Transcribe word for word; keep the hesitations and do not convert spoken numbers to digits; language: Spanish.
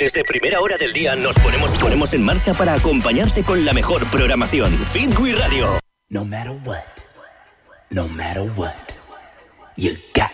Desde primera hora del día nos ponemos, ponemos en marcha para acompañarte con la mejor programación. Fitwi Radio. No matter what, no matter what, you got